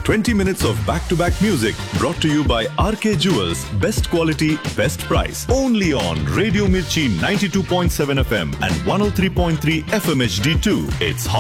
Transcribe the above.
20 minutes of back-to-back music brought to you by RK Jewels. Best quality, best price. Only on Radio Mirchi 92.7 FM and 103.3 FM HD2. It's